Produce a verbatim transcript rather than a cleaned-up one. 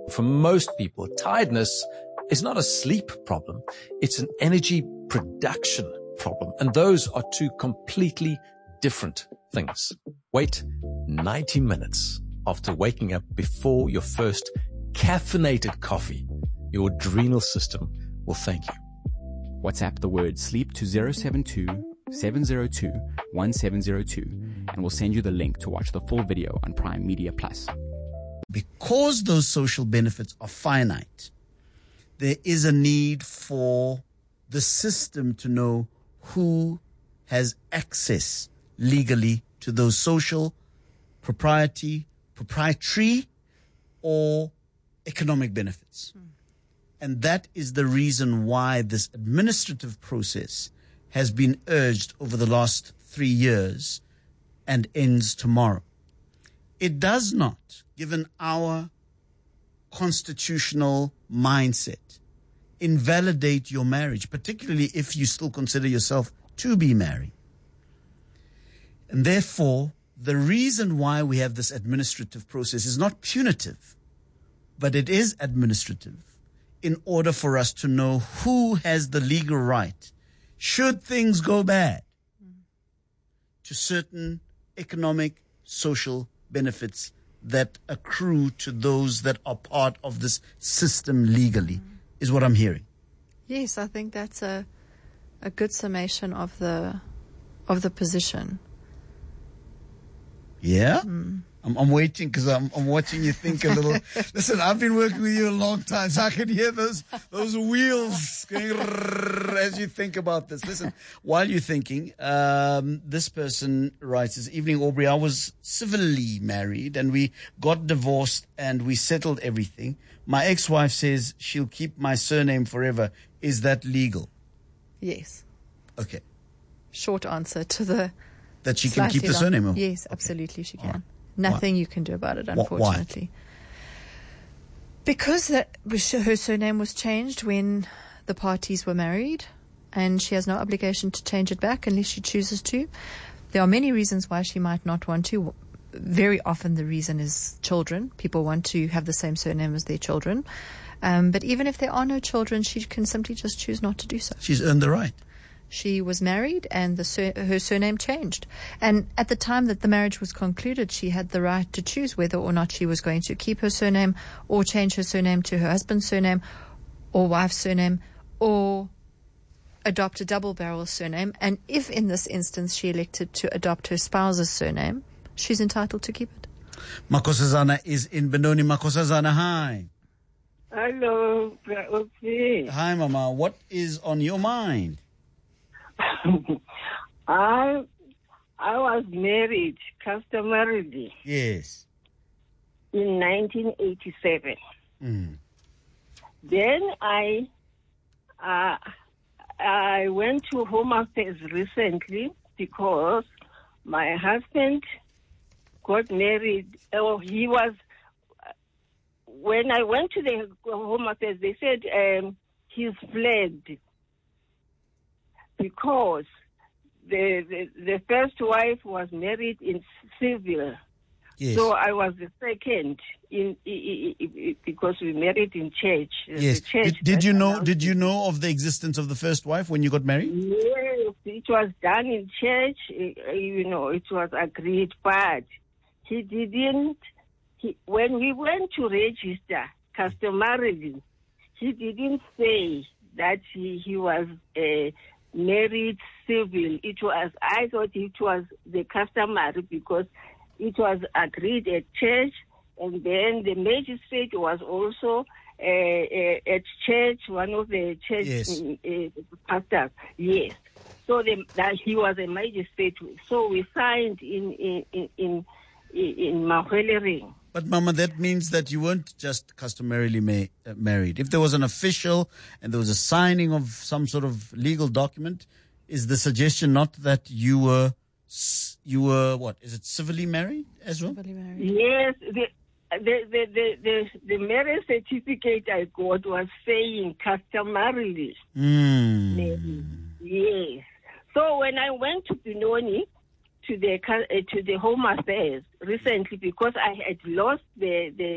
For most people, tiredness is not a sleep problem. It's an energy production problem. And those are two completely different things. Wait ninety minutes after waking up before your first caffeinated coffee. Your adrenal system will thank you. WhatsApp the word sleep to zero seven two, seven zero two, one seven zero two and we'll send you the link to watch the full video on Prime Media Plus. Because those social benefits are finite, there is a need for the system to know who has access legally to those social, propriety, proprietary, or economic benefits. Mm. And that is the reason why this administrative process has been urged over the last three years and ends tomorrow. It does not, given our constitutional mindset, invalidate your marriage, particularly if you still consider yourself to be married. And therefore, the reason why we have this administrative process is not punitive, but it is administrative in order for us to know who has the legal right, should things go bad, to certain economic, social benefits that accrue to those that are part of this system legally, mm. is what I'm hearing. Yes, I think that's a a good summation of the of the position. Yeah? Mm. I'm, I'm waiting because I'm, I'm watching you think a little. Listen, I've been working with you a long time, so I can hear those those wheels going as you think about this. Listen, while you're thinking, um, this person writes, "This evening, Aubrey, I was civilly married and we got divorced and we settled everything. My ex-wife says she'll keep my surname forever. Is that legal?" Yes. Okay. Short answer to the... That she can keep the surname? Or? Yes, okay. Absolutely she can. Right. Nothing Why? You can do about it, unfortunately. Why? Because that, her surname was changed when the parties were married, and she has no obligation to change it back unless she chooses to. There are many reasons why she might not want to. Very often the reason is children. People want to have the same surname as their children. Um, but even if there are no children, she can simply just choose not to do so. She's earned the right. She was married and the sur- her surname changed. And at the time that the marriage was concluded, she had the right to choose whether or not she was going to keep her surname or change her surname to her husband's surname or wife's surname or adopt a double-barrel surname. And if in this instance she elected to adopt her spouse's surname, she's entitled to keep it. Makosazana is in Benoni. Makosazana, hi. Hello. Okay. Hi, Mama. What is on your mind? I I was married customarily. Yes. In nineteen eighty-seven. Mm. Then I uh, I went to Home Affairs recently because my husband got married. Oh, he was. When I went to the Home Affairs, they said um, he's fled. Because the, the the first wife was married in civil, yes. So I was the second in, in, in because we married in church. Yes. The church did, did you know? Did you know of the existence of the first wife when you got married? Yes, it was done in church. You know, it was agreed, but he didn't. He, when we went to register customarily, he didn't say that he he was a. Uh, married civil. It was, I thought it was the customary because it was agreed at church, and then the magistrate was also uh, uh, at church, one of the church yes. uh, pastors. Yes. So the, that he was a magistrate. So we signed in in in in, in Mahwelering. But, Mama, that means that you weren't just customarily ma- uh, married. If there was an official and there was a signing of some sort of legal document, is the suggestion not that you were, you were what? Is it civilly married as well? Civilly married. Yes. The, the, the, the, the, the marriage certificate I got was saying customarily mm. married. Yes. So when I went to Benoni, to the uh, to the Home Affairs recently, because I had lost the, the